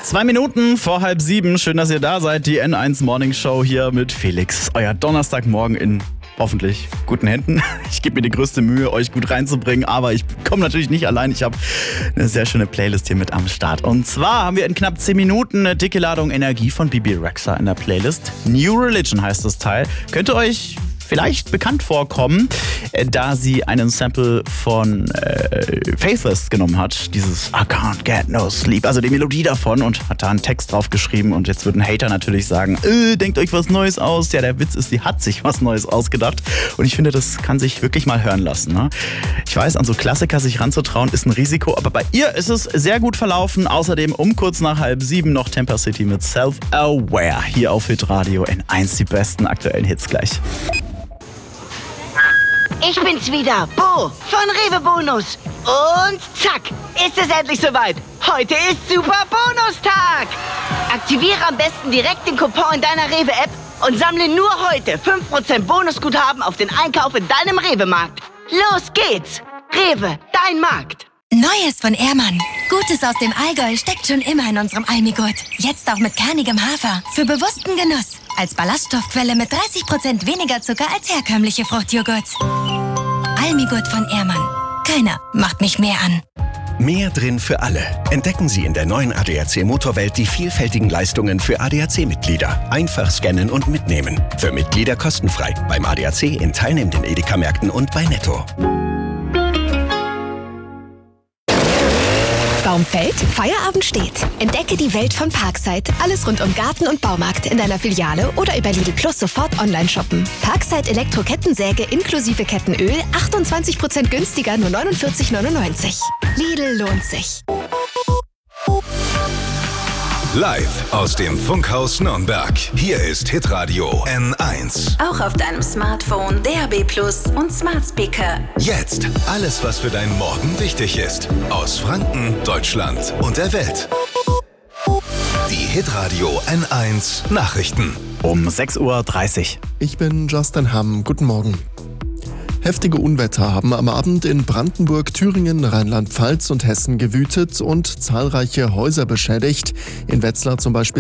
2 Minuten vor 6:30. Schön, dass ihr da seid. Die N1 Morning Show hier mit Felix. Euer Donnerstagmorgen in hoffentlich guten Händen. Ich gebe mir die größte Mühe, euch gut reinzubringen, aber ich komme natürlich nicht allein. Ich habe eine sehr schöne Playlist hier mit am Start. Und zwar haben wir in knapp 10 Minuten eine dicke Ladung Energie von Bebe Rexha in der Playlist. New Religion heißt das Teil. Könnte euch vielleicht bekannt vorkommen, da sie einen Sample von Faithless genommen hat. Dieses I can't get no sleep, also die Melodie davon, und hat da einen Text drauf geschrieben. Und jetzt wird ein Hater natürlich sagen, denkt euch was Neues aus. Ja, der Witz ist, sie hat sich was Neues ausgedacht. Und ich finde, das kann sich wirklich mal hören lassen. Ne? Ich weiß, an so Klassiker sich ranzutrauen, ist ein Risiko. Aber bei ihr ist es sehr gut verlaufen. Außerdem um kurz nach 6:30 noch Temper City mit Self-Aware. Hier auf Hitradio N1, die besten aktuellen Hits gleich. Ich bin's wieder, Bo von Rewe Bonus. Und zack, ist es endlich soweit. Heute ist Super Bonustag. Aktiviere am besten direkt den Coupon in deiner Rewe-App und sammle nur heute 5% Bonusguthaben auf den Einkauf in deinem Rewe-Markt. Los geht's. Rewe, dein Markt. Neues von Ehrmann. Gutes aus dem Allgäu steckt schon immer in unserem Almigurt. Jetzt auch mit kernigem Hafer. Für bewussten Genuss. Als Ballaststoffquelle mit 30% weniger Zucker als herkömmliche Fruchtjoghurt. Almigurt von Ehrmann. Keiner macht mich mehr an. Mehr drin für alle. Entdecken Sie in der neuen ADAC Motorwelt die vielfältigen Leistungen für ADAC-Mitglieder. Einfach scannen und mitnehmen. Für Mitglieder kostenfrei. Beim ADAC in teilnehmenden Edeka-Märkten und bei Netto. Baum fällt, Feierabend steht. Entdecke die Welt von Parkside. Alles rund um Garten und Baumarkt in deiner Filiale oder über Lidl Plus sofort online shoppen. Parkside Elektro-Kettensäge inklusive Kettenöl 28% günstiger, nur 49,99. Lidl lohnt sich. Live aus dem Funkhaus Nürnberg. Hier ist Hitradio N1. Auch auf deinem Smartphone, DAB+ und Smart Speaker. Jetzt alles, was für deinen Morgen wichtig ist. Aus Franken, Deutschland und der Welt. Die Hitradio N1 Nachrichten. Um 6:30 Uhr. Ich bin Justin Hamm. Guten Morgen. Heftige Unwetter haben am Abend in Brandenburg, Thüringen, Rheinland-Pfalz und Hessen gewütet und zahlreiche Häuser beschädigt. In Wetzlar zum Beispiel